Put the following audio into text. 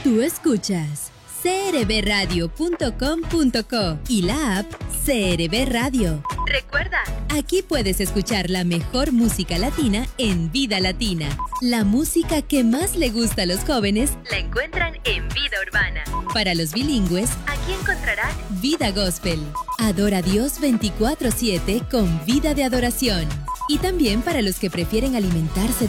Tú escuchas crbradio.com.co y la app CRB Radio. Recuerda, aquí puedes escuchar la mejor música latina en Vida Latina. La música que más le gusta a los jóvenes la encuentran en Vida Urbana. Para los bilingües, aquí encontrarán Vida Gospel. Adora a Dios 24/7 con vida de adoración. Y también para los que prefieren alimentarse